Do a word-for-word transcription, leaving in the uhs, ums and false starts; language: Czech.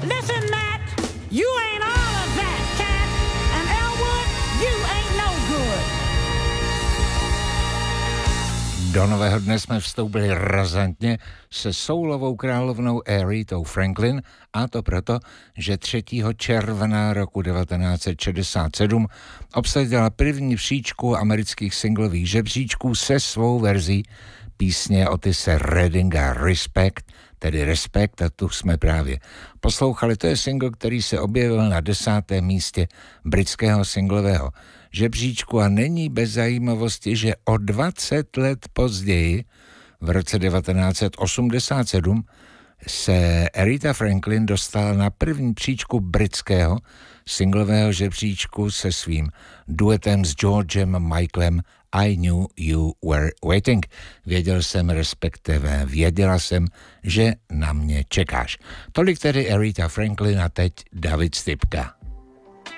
Listen, Matt, you ain't all of that, cat. And Elwood, you ain't no good. Do nového dne jsme vstoupili razantně se soulovou královnou Aretha Franklin, a to proto, že třetího června roku devatenáct set šedesát sedm obsadila první příčku amerických singlových žebříčků se svou verzí písně Otise Reddinga Respect, tedy Respekt, a tu jsme právě poslouchali. To je single, který se objevil na desátém místě britského singlového žebříčku a není bez zajímavosti, že o dvacet let později, v roce devatenáct set osmdesát sedm, se Aretha Franklin dostala na první příčku britského singlového žebříčku se svým duetem s Georgem Michaelem I Knew You Were Waiting. Věděl jsem, respektive věděla jsem, že na mě čekáš. Tolik tedy Aretha Franklin a teď David Stypka.